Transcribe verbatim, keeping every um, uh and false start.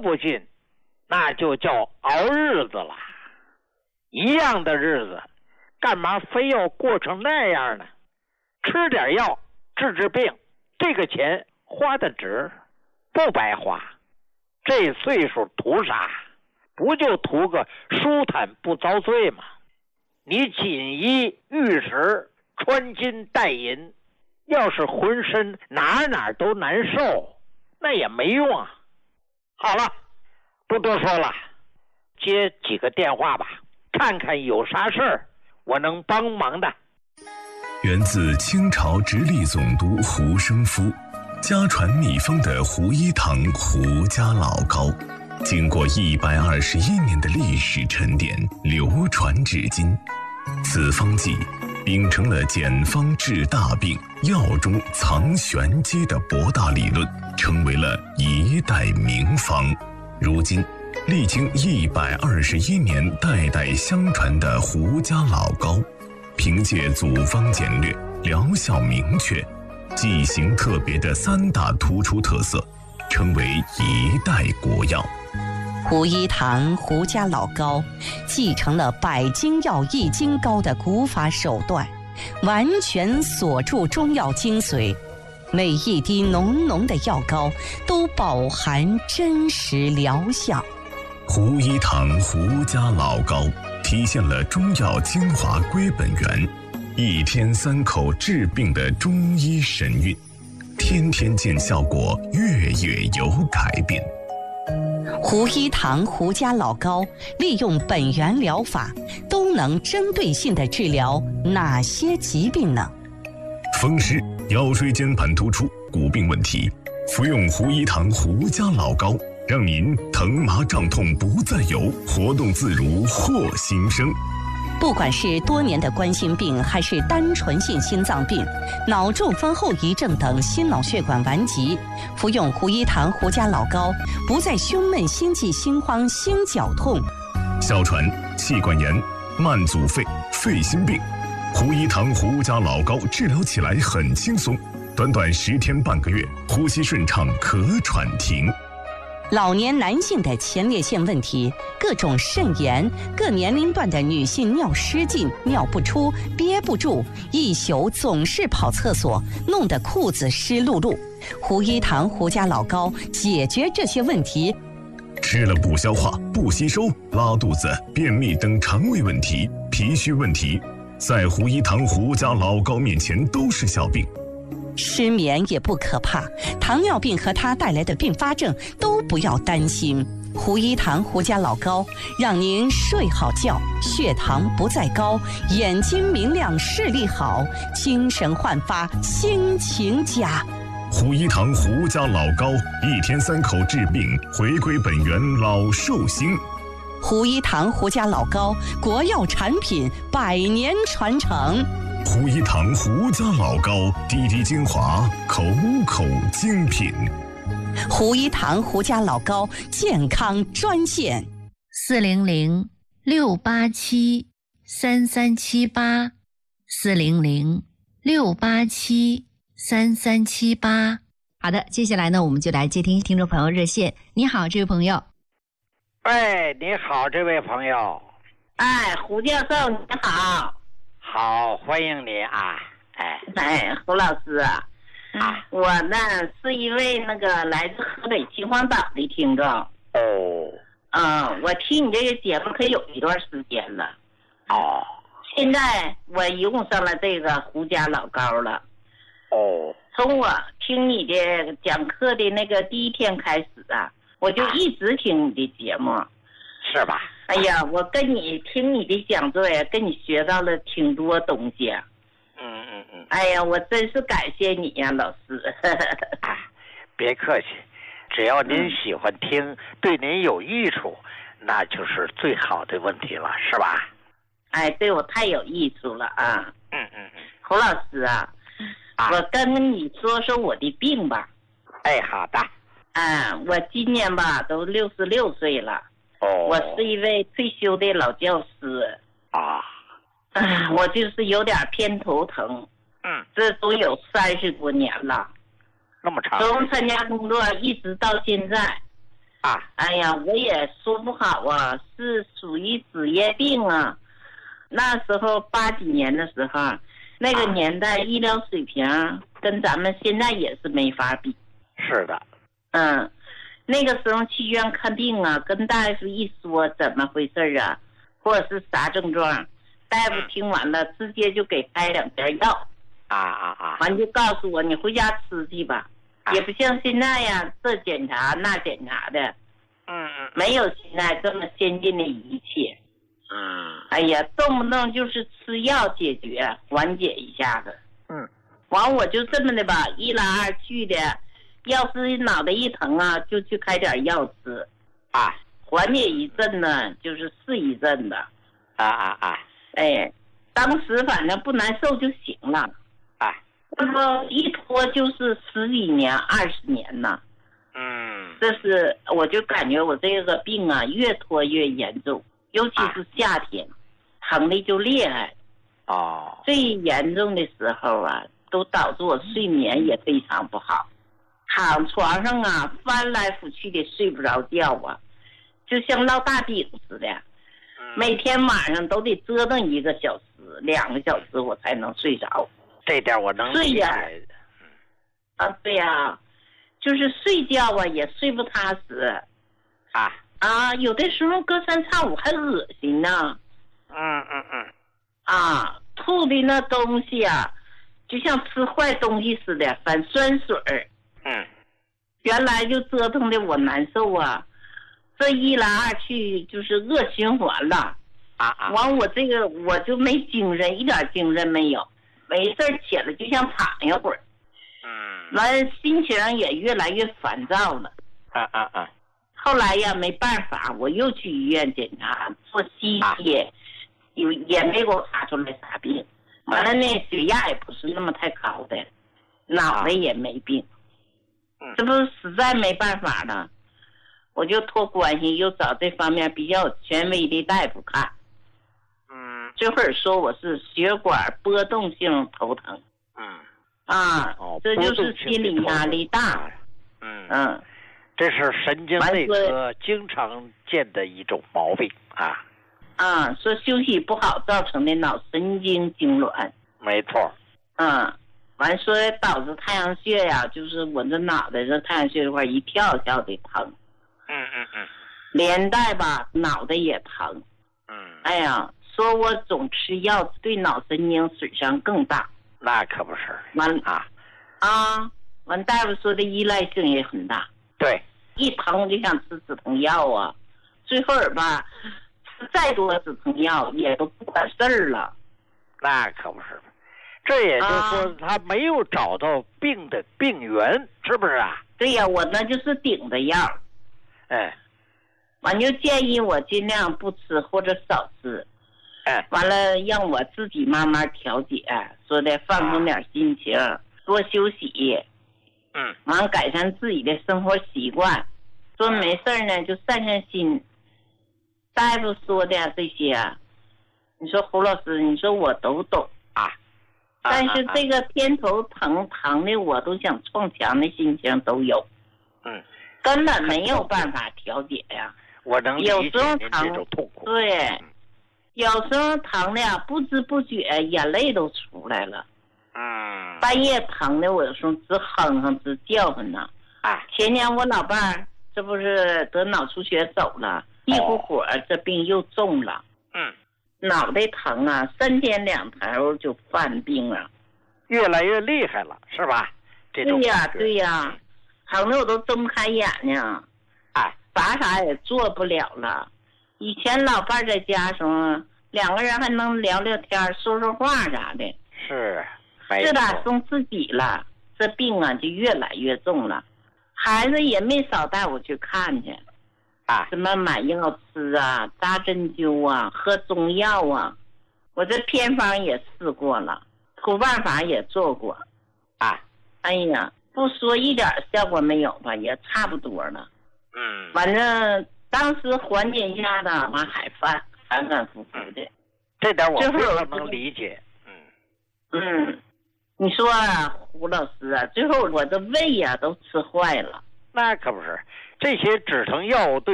不进，那就叫熬日子了。一样的日子，干嘛非要过成那样呢？吃点药治治病，这个钱花的值，不白花。这岁数图啥？不就图个舒坦不遭罪吗？你锦衣玉食，穿金戴银，要是浑身哪哪都难受，那也没用啊。好了，不多说了，接几个电话吧，看看有啥事儿我能帮忙的。 源自清朝直隶总督胡生夫，家传秘方的胡一堂胡家老膏，经过一百二十一年的历史沉淀，流传至今。此方剂秉承了简方治大病、药中藏玄机的博大理论，成为了一代名方。如今历经一百二十一年代代相传的胡家老膏，凭借组方简略、疗效明确、剂型特别的三大突出特色，成为一代国药。 胡一堂胡家老膏继承了百金药易筋膏的古法手段，完全锁住中药精髓，每一滴浓浓的药膏都饱含真实疗效。 胡一堂胡家老膏体现了中药精华归本源，一天三口治病的中医神韵，天天见效果，月月有改变。 胡一堂胡家老膏利用本源疗法，都能针对性地治疗哪些疾病呢？ 风湿、腰椎间盘突出、骨病问题，服用胡一堂胡家老膏，让您疼麻胀痛不再有，活动自如获新生。 不管是多年的冠心病，还是单纯性心脏病、脑中风后遗症等心脑血管顽疾，服用胡一堂胡家老膏，不再胸闷、心悸、心慌、心绞痛。 哮喘、气管炎、慢阻肺、肺心病，胡一堂胡家老膏治疗起来很轻松，短短十天半个月，呼吸顺畅，咳喘停。 老年男性的前列腺问题，各种肾炎，各年龄段的女性尿失禁、尿不出、憋不住，一宿总是跑厕所，弄得裤子湿漉漉。胡一堂胡家老膏解决这些问题。 吃了不消化、不吸收、拉肚子、便秘等肠胃问题、脾虚问题，在胡一堂胡家老膏面前都是小病。 失眠也不可怕，糖尿病和它带来的并发症都不要担心。胡一堂胡家老膏让您睡好觉，血糖不再高，眼睛明亮，视力好，精神焕发，心情佳。 胡一堂胡家老膏，一天三口治病，回归本源，老寿星。 胡一堂胡家老膏，国药产品，百年传承。 胡一堂胡家老膏，滴滴精华，口口精品。 胡一堂胡家老膏健康专线： 四零零六八七三三七八，四零零六八七三三七八。 好的，接下来呢，我们就来接听听众朋友热线。你好，这位朋友。 哎，你好，这位朋友。 哎，胡教授，你好。 好，欢迎你啊！哎哎，胡老师啊，啊我呢是一位那个来自河北秦皇岛的听众。 哦。 嗯，我听你这个节目可有一段时间了。 哦。 现在我用上了这个胡家老膏了。 哦。 从我听你的讲课的那个第一天开始啊，我就一直听你的节目。 是吧？ 哎呀，我跟你听你的讲座呀，跟你学到了挺多东西。 嗯嗯嗯。 哎呀，我真是感谢你呀，老师。 啊，别客气，只要您喜欢听，嗯、对您有益处，那就是最好的问题了，是吧？ 哎，对我太有益处了啊。 嗯嗯嗯。 胡老师啊，啊我跟你说说我的病吧。 哎，好的。 啊，我今年吧都六十六岁了。 哦， 我是一位退休的老教师啊， 啊，我就是有点偏头疼， 嗯， 这都有三十多年了， 那么长， 从参加工作一直到现在， 啊， 哎呀，我也说不好啊，是属于职业病啊。那时候八几年的时候，那个年代医疗水平跟咱们现在也是没法比。 是的。 嗯，那个时候去医院看病啊，跟大夫一说怎么回事啊，或者是啥症状，大夫听完了直接就给开两片药。 啊啊啊！ 完就告诉我你回家吃去吧， 啊、 也不像现在呀，这检查那检查的， 嗯嗯， 没有现在这么先进的仪器。 嗯， 哎呀，动不动就是吃药解决，缓解一下子。 嗯， 完我就这么的吧，一来二去的，要是脑袋一疼啊，就去开点药吃， 啊， 缓解一阵呢，就是是一阵的。 啊啊啊！ 哎，当时反正不难受就行了。 哎， 那么一拖就是十几年、二十年呢。 嗯， 这是我就感觉我这个病啊，越拖越严重，尤其是夏天，啊、疼的就厉害。 哦， 最严重的时候啊，都导致我睡眠也非常不好，躺床上啊，翻来覆去的睡不着觉啊，就像烙大饼似的。每天晚上都得折腾一个小时、两个小时，我才能睡着。 这点我能理解。 啊，对呀、啊，就是睡觉啊也睡不踏实。 啊啊，有的时候隔三差五还恶心呢。 嗯嗯嗯。 啊，吐的那东西啊，就像吃坏东西似的，反酸水儿。 嗯。 原来就折腾的我难受啊。这一来二去就是恶循环了， 啊啊！ 完我这个我就没精神，一点精神没有，没事起来就想躺一会儿， 嗯， 完心情也越来越烦躁了， 啊啊啊！ 后来呀没办法，我又去医院检查做 C T， 有、啊、也没给我查出来啥病，完了呢血压也不是那么太高的，脑袋也没病， 啊、 这不实在没办法了。我就托关系又找这方面比较权威的大夫看， 嗯， 这会儿说我是血管波动性头疼， 嗯， 啊， 哦， 这就是心理压力大， 嗯嗯， 这是神经内科经常见的一种毛病啊， 啊，说休息不好造成的脑神经痉挛， 没错， 嗯，完说导致太阳穴呀，就是我这脑袋这太阳穴这块一跳跳的疼。 嗯嗯嗯， 连带吧脑袋也疼， 嗯， 哎呀，说我总吃药对脑神经损伤更大， 那可不是， 完啊啊，完大夫说的依赖性也很大， 对， 一疼就想吃止疼药啊，最后儿吧，吃再多止疼药也都不管事儿了， 那可不是，这也就是说他没有找到病的病源，是不是啊？ 对呀，我那就是顶着药。 哎， 完就建议我尽量不吃或者少吃， 哎， 完了让我自己慢慢调节，说的放松点心情，啊、多休息， 嗯， 完改善自己的生活习惯，说没事呢就散散心。大夫说的这些，你说胡老师，你说我都懂啊， 但是这个偏头疼疼的我都想撞墙的心情都有， 嗯。 根本没有办法调节呀， 我能理解您这种痛苦。 对，有时候疼的呀，不知不觉眼泪都出来了。 嗯。 半夜疼的，我有时候直哼哼直叫唤呢。 哎， 前年我老伴儿这不是得脑出血走了，一股火，这病又重了。 嗯。 脑袋疼啊，三天两头就犯病啊， 越来越厉害了，是吧？这种对呀，对呀。疼的我都睁不开眼睛， 哎， 啥啥也做不了了。以前老伴在家时候，两个人还能聊聊天、说说话啥的。 是， 自打生自己了，这病啊就越来越重了。孩子也没少带我去看去， 啊， 什么买药吃啊、扎针灸啊、喝中药啊，我这偏方也试过了，土办法也做过， 啊， 哎呀。不说一点效果没有吧，也差不多了。 嗯， 反正当时缓解一下子，完还反反反复复的。 这点我非常能理解。嗯嗯，你说啊，胡老师啊，最后我这胃呀、啊、都吃坏了。 那可不是， 这些止疼药对